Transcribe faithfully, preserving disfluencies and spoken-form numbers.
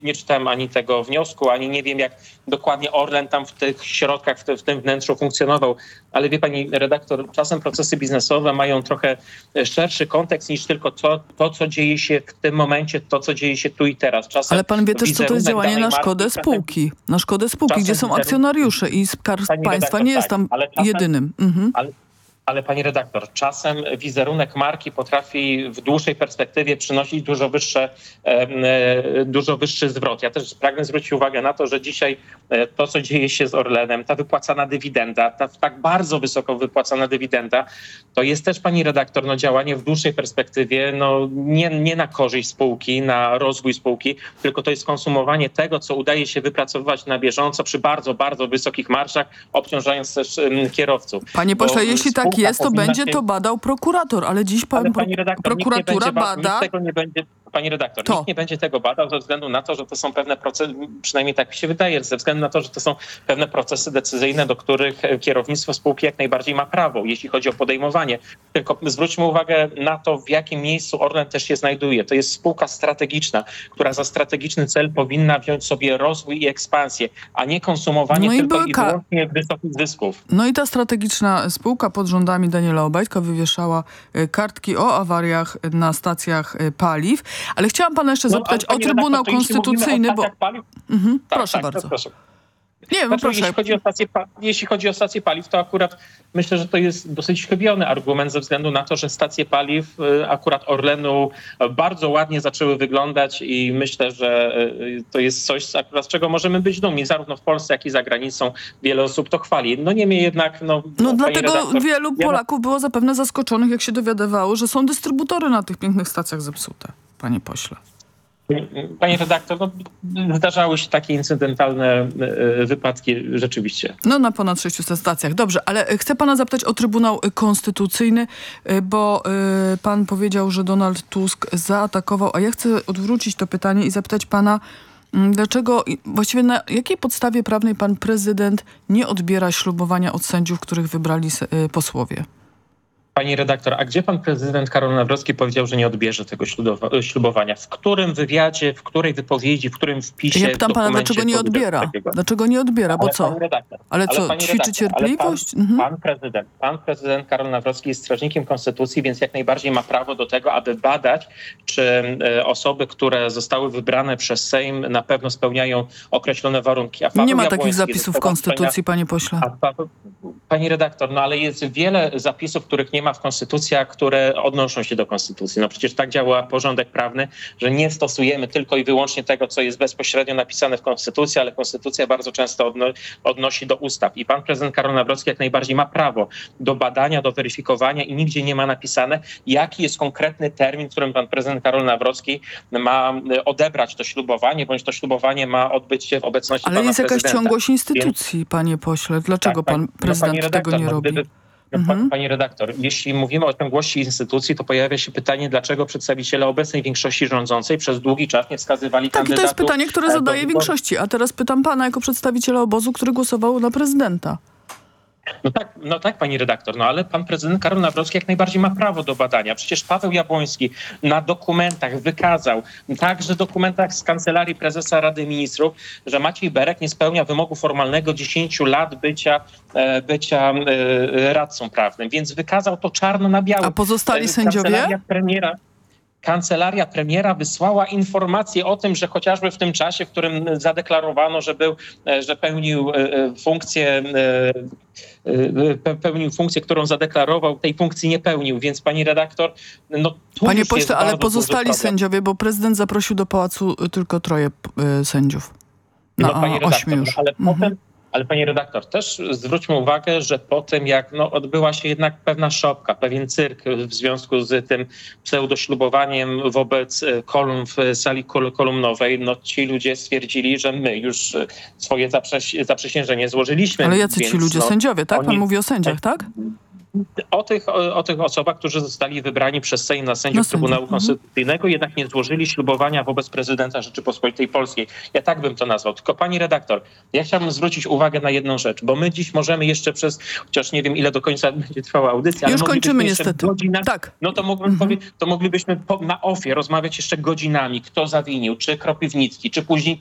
nie czytałem ani tego wniosku, ani nie wiem, jak dokładnie Orlen tam w tych środkach, w, te, w tym wnętrzu funkcjonował. Ale wie pani redaktor, czasem procesy biznesowe mają trochę szerszy kontekst niż tylko to, to co dzieje się w tym momencie, to, co dzieje się tu i teraz. Czasem ale pan wie też, co to jest działanie na szkodę marki, spółki. Na szkodę spółki, gdzie są akcjonariusze i Skarb Państwa redaktor, nie jest tam tak, ale czasem, jedynym. Mhm. Ale, ale pani redaktor, czasem wizerunek marki potrafi w dłuższej perspektywie przynosić dużo wyższe, e, dużo wyższy zwrot. Ja też pragnę zwrócić uwagę na to, że dzisiaj e, to, co dzieje się z Orlenem, ta wypłacana dywidenda, ta tak bardzo wysoko wypłacana dywidenda, to jest też, pani redaktor, no, działanie w dłuższej perspektywie, no, nie, nie na korzyść spółki, na rozwój spółki, tylko to jest konsumowanie tego, co udaje się wypracowywać na bieżąco przy bardzo, bardzo wysokich marżach, obciążając też um, kierowców. Panie pośle, jeśli tak jest, to będzie się... to badał prokurator, ale dziś pan ale pani redaktor, prokuratura nikt nie będzie, bada... Nikt tego nie będzie, pani redaktor, to. nikt nie będzie tego badał ze względu na to, że to są pewne procesy, przynajmniej tak mi się wydaje, ze względu na to, że to są pewne procesy decyzyjne, do których kierownictwo spółki jak najbardziej ma prawo, jeśli chodzi o podejmowanie. Tylko zwróćmy uwagę na to, w jakim miejscu Orlen też się znajduje. To jest spółka strategiczna, która za strategiczny cel powinna wziąć sobie rozwój i ekspansję, a nie konsumowanie no i tylko i ka- wyłącznie wysokich zysków. No i ta strategiczna spółka pod rządami Daniela Obajtka wywieszała kartki o awariach na stacjach paliw. Ale chciałam pana jeszcze zapytać no, o Trybunał Konstytucyjny, bo... Mhm, tak, proszę tak, bardzo. Proszę. Nie, znaczy, proszę. Jeśli chodzi, o stację, jeśli chodzi o stacje paliw, to akurat myślę, że to jest dosyć chybiony argument ze względu na to, że stacje paliw akurat Orlenu bardzo ładnie zaczęły wyglądać i myślę, że to jest coś, akurat z czego możemy być dumni, zarówno w Polsce, jak i za granicą. Wiele osób to chwali. No niemniej jednak... No, no dlatego redaktor, wielu Polaków ja... było zapewne zaskoczonych, jak się dowiadywało, że są dystrybutory na tych pięknych stacjach zepsute, panie pośle. Panie redaktor, no, zdarzały się takie incydentalne wypadki rzeczywiście. No na ponad sześciuset stacjach. Dobrze, ale chcę pana zapytać o Trybunał Konstytucyjny, bo y, pan powiedział, że Donald Tusk zaatakował, a ja chcę odwrócić to pytanie i zapytać pana, dlaczego, właściwie na jakiej podstawie prawnej pan prezydent nie odbiera ślubowania od sędziów, których wybrali y, posłowie? Pani redaktor, a gdzie pan prezydent Karol Nawrocki powiedział, że nie odbierze tego ślubowania? W którym wywiadzie, w której wypowiedzi, w którym wpisie... Ja pytam pana, dlaczego nie odbiera? Dlaczego nie odbiera? Bo ale co? Redaktor, ale co, ale ćwiczy redaktor, cierpliwość? Pan, mhm. pan, prezydent, pan prezydent Karol Nawrocki jest strażnikiem konstytucji, więc jak najbardziej ma prawo do tego, aby badać, czy osoby, które zostały wybrane przez Sejm, na pewno spełniają określone warunki. A nie ma takich zapisów w konstytucji, panie pośle. A, pani redaktor, no ale jest wiele zapisów, których nie ma w konstytucji, a które odnoszą się do konstytucji. No przecież tak działa porządek prawny, że nie stosujemy tylko i wyłącznie tego, co jest bezpośrednio napisane w konstytucji, ale konstytucja bardzo często odno- odnosi do ustaw. I pan prezydent Karol Nawrocki jak najbardziej ma prawo do badania, do weryfikowania i nigdzie nie ma napisane, jaki jest konkretny termin, w którym pan prezydent Karol Nawrocki ma odebrać to ślubowanie, bądź to ślubowanie ma odbyć się w obecności ale pana jest prezydenta. jakaś ciągłość instytucji, Więc... panie pośle. Dlaczego tak, pan prezydent no, redaktor, tego nie no, robi? Gdyby... Mhm. Pani redaktor, jeśli mówimy o ciągłości instytucji, to pojawia się pytanie, dlaczego przedstawiciele obecnej większości rządzącej przez długi czas nie wskazywali tak, kandydatów... Tak, to jest pytanie, które zadaje do... większości. A teraz pytam pana jako przedstawiciela obozu, który głosował na prezydenta. No tak, no tak, pani redaktor, no ale pan prezydent Karol Nawrocki jak najbardziej ma prawo do badania. Przecież Paweł Jabłoński na dokumentach wykazał, także dokumentach z Kancelarii Prezesa Rady Ministrów, że Maciej Berek nie spełnia wymogu formalnego dziesięciu lat bycia, bycia radcą prawnym, więc wykazał to czarno na białym. A pozostali sędziowie? Kancelaria premiera... Kancelaria premiera wysłała informację o tym, że chociażby w tym czasie, w którym zadeklarowano, że był, że pełnił funkcję, pełnił funkcję, którą zadeklarował, tej funkcji nie pełnił, więc pani redaktor, no tu Panie pośle, ale pozostali sędziowie, bo prezydent zaprosił do pałacu tylko troje sędziów. Na no, pani redaktor, ośmiu już. Ale mhm. potem Ale pani redaktor, też zwróćmy uwagę, że po tym jak no, odbyła się jednak pewna szopka, pewien cyrk w związku z tym pseudoślubowaniem wobec kolumn w sali kol- kolumnowej, no ci ludzie stwierdzili, że my już swoje zaprze- zaprzysiężenie złożyliśmy. Ale jacy więc, ci ludzie? No, sędziowie, tak? oni... Pan mówi o sędziach, tak? O tych, o, o tych osobach, którzy zostali wybrani przez Sejm na sędziów Na sędziów, Trybunału mhm. Konstytucyjnego, jednak nie złożyli ślubowania wobec prezydenta Rzeczypospolitej Polskiej. Ja tak bym to nazwał. Tylko pani redaktor, ja chciałbym zwrócić uwagę na jedną rzecz, bo my dziś możemy jeszcze przez, chociaż nie wiem ile do końca będzie trwała audycja, ale Już moglibyśmy kończymy jeszcze niestety. godzinami, Tak. no to, mógłbym Mhm. powie, to moglibyśmy po, na ofie rozmawiać jeszcze godzinami, kto zawinił, czy Kropiwnicki, czy później